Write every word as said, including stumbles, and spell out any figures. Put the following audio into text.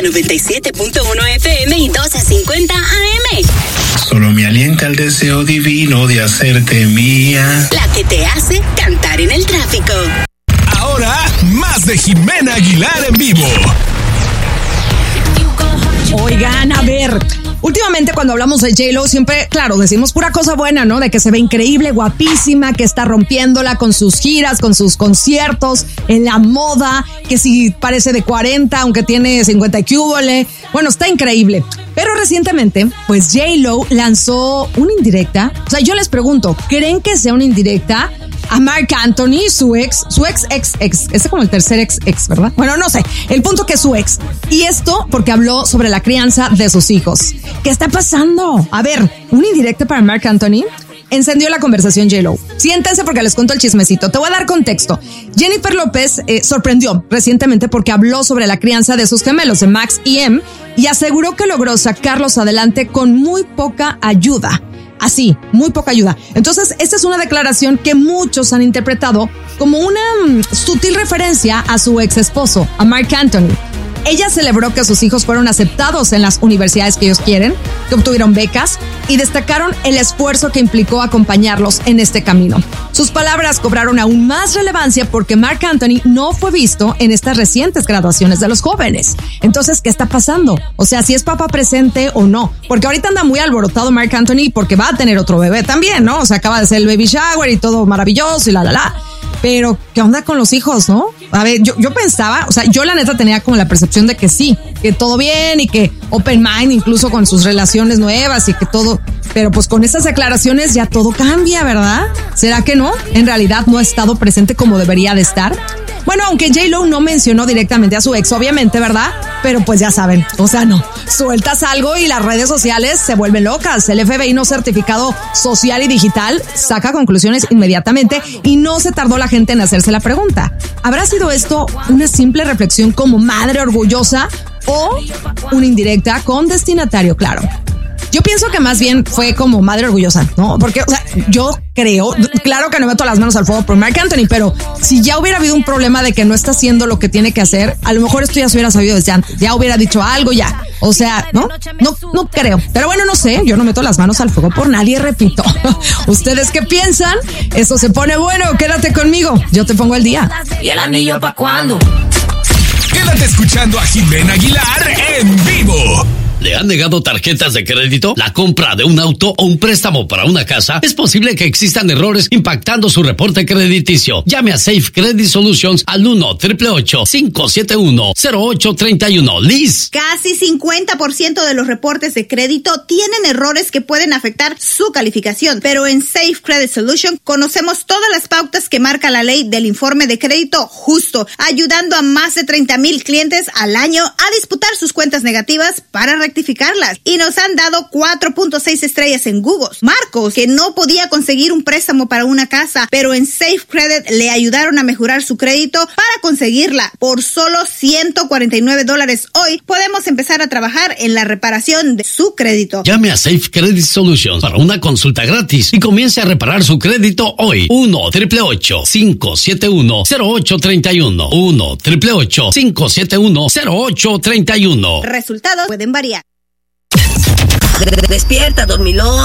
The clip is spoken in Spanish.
noventa y siete punto uno F M y doce cincuenta A M. Solo me alienta el deseo divino de hacerte mía. La que te hace cantar en el tráfico. Ahora, más de Jimena Aguilar en vivo. Oigan, a ver, últimamente cuando hablamos de J-Lo siempre, claro, decimos pura cosa buena, ¿no? De que se ve increíble, guapísima, que está rompiéndola con sus giras, con sus conciertos, en la moda, que si parece de cuarenta, aunque tiene cincuenta y cúbole. Bueno, está increíble. Pero recientemente, pues J-Lo lanzó una indirecta. O sea, yo les pregunto, ¿creen que sea una indirecta a Marc Anthony, su ex, su ex, ex, ex? Este es como el tercer ex, ex, ¿verdad? Bueno, no sé. El punto que es su ex. Y esto porque habló sobre la crianza de sus hijos. ¿Qué está pasando? A ver, una indirecta para Marc Anthony. Encendió la conversación J-Lo. Siéntense porque les cuento el chismecito. Te voy a dar contexto. Jennifer López eh, sorprendió recientemente porque habló sobre la crianza de sus gemelos, de Max y Em, y aseguró que logró sacarlos adelante con muy poca ayuda. Así, muy poca ayuda. Entonces, esta es una declaración que muchos han interpretado como una mmm, sutil referencia a su ex esposo, a Marc Anthony. Ella celebró que sus hijos fueron aceptados en las universidades que ellos quieren, que obtuvieron becas y destacaron el esfuerzo que implicó acompañarlos en este camino. Sus palabras cobraron aún más relevancia porque Marc Anthony no fue visto en estas recientes graduaciones de los jóvenes. Entonces, ¿qué está pasando? O sea, si es papá presente o no. Porque ahorita anda muy alborotado Marc Anthony porque va a tener otro bebé también, ¿no? O sea, acaba de ser el baby shower y todo maravilloso y la, la, la. Pero, ¿qué onda con los hijos, no? A ver, yo, yo pensaba, o sea, yo la neta tenía como la percepción de que sí, que todo bien y que open mind incluso con sus relaciones nuevas y que todo, pero pues con esas declaraciones ya todo cambia, ¿verdad? ¿Será que no? En realidad no ha estado presente como debería de estar. Bueno, aunque J-Lo no mencionó directamente a su ex, obviamente, ¿verdad? Pero pues ya saben, o sea, no. Sueltas algo y las redes sociales se vuelven locas. El F B I no certificado social y digital saca conclusiones inmediatamente y no se tardó la gente en hacerse la pregunta. ¿Habrá sido esto una simple reflexión como madre orgullosa o una indirecta con destinatario claro? Yo pienso que más bien fue como madre orgullosa, ¿no? Porque, o sea, yo creo, claro que no meto las manos al fuego por Marc Anthony, pero si ya hubiera habido un problema de que no está haciendo lo que tiene que hacer, a lo mejor esto ya se hubiera sabido desde antes, ya hubiera dicho algo ya. O sea, ¿no? No, no creo. Pero bueno, no sé, yo no meto las manos al fuego por nadie, repito. ¿Ustedes qué piensan? Eso se pone bueno, quédate conmigo, yo te pongo el día. ¿Y el anillo pa' cuándo? Quédate escuchando a Jimena Aguilar en vivo. ¿Le han negado tarjetas de crédito? ¿La compra de un auto o un préstamo para una casa? Es posible que existan errores impactando su reporte crediticio. Llame a Safe Credit Solutions al uno, ocho ocho ocho, cinco siete uno, cero ocho tres uno. Liz. Casi cincuenta por ciento de los reportes de crédito tienen errores que pueden afectar su calificación, pero en Safe Credit Solutions conocemos todas las pautas que marca la ley del informe de crédito justo, ayudando a más de treinta mil clientes al año a disputar sus cuentas negativas para rectificarlas. Y nos han dado cuatro punto seis estrellas en Google. Marcos, que no podía conseguir un préstamo para una casa, pero en Safe Credit le ayudaron a mejorar su crédito para conseguirla. Por solo ciento cuarenta y nueve dólares hoy, podemos empezar a trabajar en la reparación de su crédito. Llame a Safe Credit Solutions para una consulta gratis y comience a reparar su crédito hoy. uno, ocho ocho ocho, cinco siete uno, cero ocho tres uno. uno, ocho ocho ocho, cinco siete uno, cero ocho tres uno. Resultados pueden variar. Despierta, dormilón.